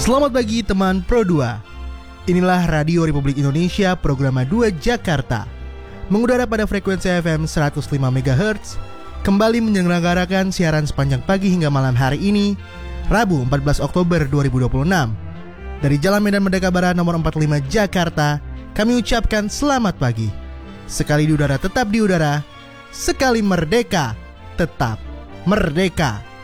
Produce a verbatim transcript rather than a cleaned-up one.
Selamat pagi teman Pro dua. Inilah Radio Republik Indonesia Programa dua Jakarta. Mengudara pada frekuensi F M seratus lima megahertz, kembali menyelenggarakan siaran sepanjang pagi hingga malam hari ini, Rabu empat belas Oktober dua ribu dua puluh enam. Dari Jalan Medan Merdeka Barat nomor empat puluh lima Jakarta, kami ucapkan selamat pagi. Sekali di udara tetap di udara, sekali merdeka tetap merdeka.